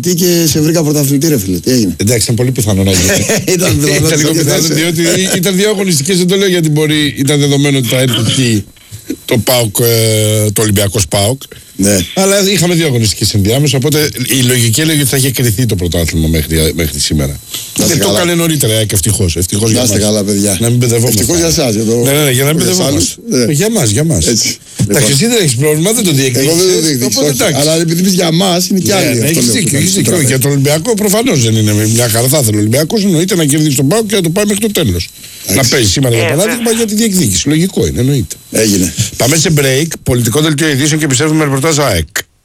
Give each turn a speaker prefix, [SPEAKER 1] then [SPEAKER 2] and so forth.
[SPEAKER 1] πρωταθλητή και σε βρήκα πρωταθλητή, ρε φίλε. Τι έγινε?
[SPEAKER 2] Εντάξει, ήταν πολύ πιθανό να γίνει.
[SPEAKER 1] Ήταν
[SPEAKER 2] λίγο πιθανό, διότι ήταν δύο αγωνιστικές, δεν το λέω γιατί ήταν δεδομένο ότι θα έρθει το ΠΑΟΚ, το Ολυμπιακός ΠΑΟΚ.
[SPEAKER 1] Ναι.
[SPEAKER 2] Αλλά είχαμε δύο αγωνιστικές ενδιάμεσα, οπότε η λογική έλεγε ότι θα είχε κρυθεί το πρωτάθλημα μέχρι σήμερα. Και το έκανε νωρίτερα, και ευτυχώς.
[SPEAKER 1] Να είστε καλά, παιδιά.
[SPEAKER 2] Να μην μπερδευόμαστε.
[SPEAKER 1] Ευτυχώς για εσάς.
[SPEAKER 2] Ναι, για να μην μπερδευόμαστε. Για μας. Εντάξει, εσύ δεν έχεις πρόβλημα, δεν το διεκδικήσεις.
[SPEAKER 1] Εγώ δεν το διεκδικήσω. Αλλά επειδή πεις για μας, είναι κι άλλοι.
[SPEAKER 2] Έχεις δίκιο. Για τον Ολυμπιακό προφανώς δεν είναι μια χαρά. Θα ήθελε ο Ολυμπιακός εννοείται να κερδίσει τον ΠΑΟΚ και να το πάει μέχρι το τέλος. Να παίζει σήμερα για παράδειγμα για τη διεκδίκηση. Λογικό είναι, εννοείται.
[SPEAKER 1] Έγινε.
[SPEAKER 2] Πάμε σε break, πολιτικό δελτίο ειδήσεων και επιστρέφουμε με ρεπορτάζ ΑΕΚ.